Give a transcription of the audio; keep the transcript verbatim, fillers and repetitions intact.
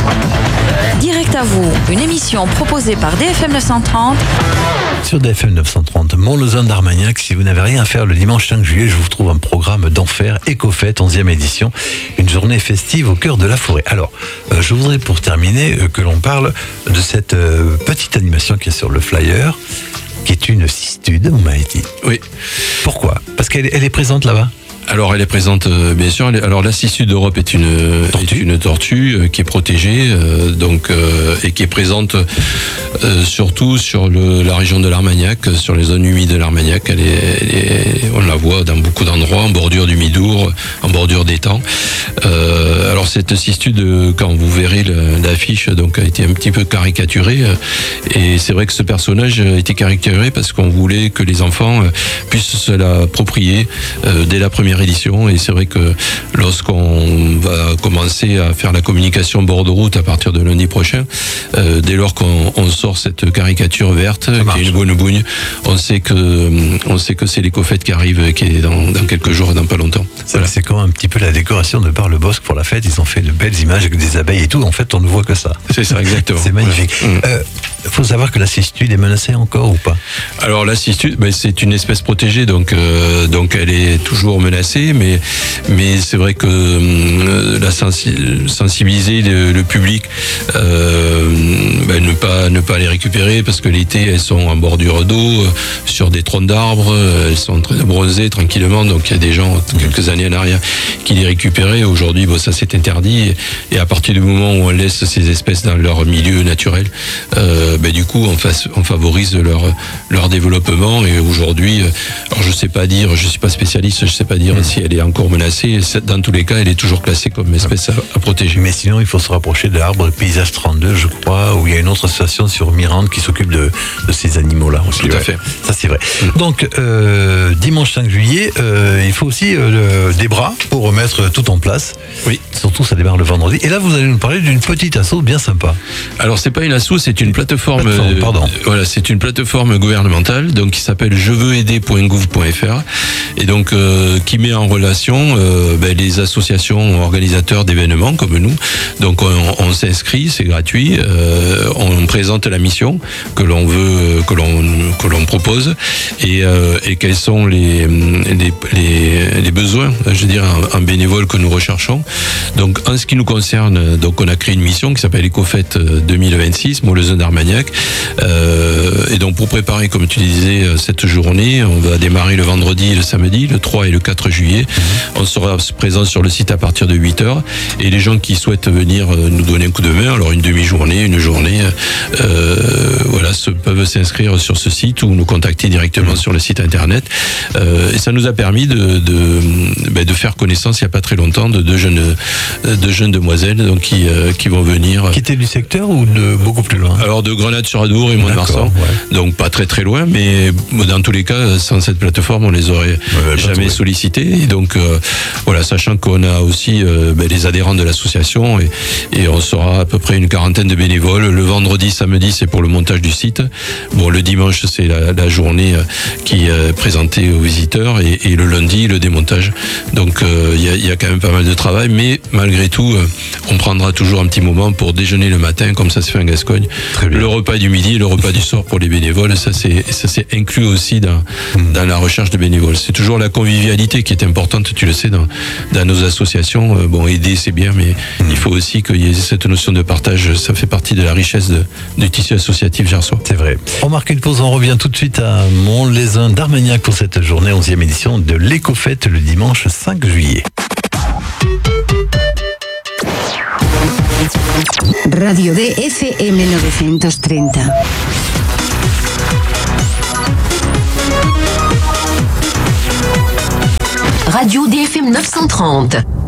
Direct à vous, une émission proposée par D F M neuf cent trente. Sur D F M neuf cent trente, Mont-Lausanne d'Armagnac, si vous n'avez rien à faire le dimanche cinq juillet, je vous trouve un programme d'enfer, Éco-Fête, onzième édition, une journée festive au cœur de la forêt. Alors, euh, je voudrais pour terminer euh, que l'on parle de cette euh, petite animation qui est sur le flyer, qui est une cistude, vous m'avez dit. Oui. Pourquoi ? Parce qu'elle elle est présente là-bas ? Alors elle est présente, euh, bien sûr. Alors la cistude d'Europe est une tortue, est une tortue euh, qui est protégée, euh, donc euh, et qui est présente euh, surtout sur le, la région de l'Armagnac, sur les zones humides de l'Armagnac. Elle est, elle est, on la voit dans beaucoup d'endroits, en bordure du Midour, en bordure d'étangs. Euh, alors cette cistude, quand vous verrez le, l'affiche, donc a été un petit peu caricaturée, euh, et c'est vrai que ce personnage a été caricaturé parce qu'on voulait que les enfants euh, puissent se l'approprier euh, dès la première édition, et c'est vrai que lorsqu'on va commencer à faire la communication bord de route à partir de lundi prochain, euh, dès lors qu'on on sort cette caricature verte qui est une bonne bougne, on sait que on sait que c'est l'Éco-Fête qui arrive, qui est dans, dans quelques jours et dans pas longtemps. Voilà. C'est comme un petit peu la décoration de Bar-le-Bosc pour la fête. Ils ont fait de belles images avec des abeilles et tout. En fait, on ne voit que ça. C'est ça, exactement. C'est magnifique. Il voilà. euh, faut savoir que la cistude est menacée encore ou pas ? Alors la cistude, ben, c'est une espèce protégée, donc euh, donc elle est toujours menacée. Mais, mais c'est vrai que euh, la sensi- sensibiliser le, le public, euh, ben, ne pas ne pas les récupérer parce que l'été elles sont en bordure d'eau, euh, sur des troncs d'arbres, euh, elles sont en train de bronzer tranquillement. Donc il y a des gens quelques années en arrière qui les récupéraient. Aujourd'hui, bon, ça c'est interdit. Et, et à partir du moment où on laisse ces espèces dans leur milieu naturel, euh, ben, du coup on, fasse, on favorise leur leur développement. Et aujourd'hui, alors je sais pas dire, je suis pas spécialiste, je sais pas dire si elle est encore menacée. Dans tous les cas, elle est toujours classée comme espèce à, à protéger. Mais sinon, il faut se rapprocher de l'arbre Paysage trente-deux, je crois, où il y a une autre association sur Mirande qui s'occupe de, de ces animaux-là aussi. Tout ouais. à fait. Ça, c'est vrai. Mmh. Donc, euh, dimanche cinq juillet, euh, il faut aussi euh, des bras pour remettre tout en place. Oui. Surtout, ça démarre le vendredi. Et là, vous allez nous parler d'une petite asso bien sympa. Alors, c'est pas une asso, c'est une plateforme. plateforme pardon. Euh, voilà, c'est une plateforme gouvernementale, donc qui s'appelle je veux aider point gouv point f r, et donc euh, qui met en relation euh, ben, les associations organisateurs d'événements comme nous. Donc on, on s'inscrit, c'est gratuit, euh, on présente la mission que l'on veut, que l'on que l'on propose, et, euh, et quels sont les, les les les besoins, je veux dire, en, en bénévole que nous recherchons. Donc en ce qui nous concerne, donc on a créé une mission qui s'appelle Éco-Fête deux mille vingt-six, Mont-Lausanne d'Armagnac, euh, et donc pour préparer, comme tu disais, cette journée, on va démarrer le vendredi et le samedi, le trois et le quatre juillet. On sera présent sur le site à partir de huit heures, et les gens qui souhaitent venir nous donner un coup de main, alors une demi-journée, une journée, euh, voilà, se, peuvent s'inscrire sur ce site ou nous contacter directement mmh. sur le site internet. Euh, et ça nous a permis de, de, ben, de faire connaissance il n'y a pas très longtemps de deux jeunes, de jeunes demoiselles donc, qui, euh, qui vont venir. Qui étaient du secteur ou de beaucoup plus loin ? Alors de Grenade-sur-Adour et Mont-de-Marsan, ouais. Donc pas très très loin, mais dans tous les cas, sans cette plateforme, on les aurait ouais, jamais sollicités. Et donc euh, voilà, sachant qu'on a aussi euh, ben, les adhérents de l'association, et, et on sera à peu près une quarantaine de bénévoles. Le vendredi, samedi, c'est pour le montage du site. Bon, le dimanche, c'est la, la journée qui est présentée aux visiteurs, et, et le lundi, le démontage. Donc il euh, y, y a quand même pas mal de travail, mais malgré tout, euh, on prendra toujours un petit moment pour déjeuner le matin, comme ça se fait en Gascogne. Le repas du midi, le repas du soir pour les bénévoles, ça c'est ça c'est inclus aussi dans mmh. dans la recherche de bénévoles. C'est toujours la convivialité qui est importante, tu le sais, dans dans nos associations. Euh, bon, aider c'est bien, mais mmh. il faut aussi qu'il y ait cette notion de partage. Ça fait partie de la richesse de, du tissu associatif gersois. C'est vrai. On marque une pause, on revient tout de suite à Mont-Lausanne d'Armagnac pour cette journée onzième édition de l'Éco-Fête le dimanche cinq juillet. Radio D F M neuf cent trente. Radio D F M neuf cent trente.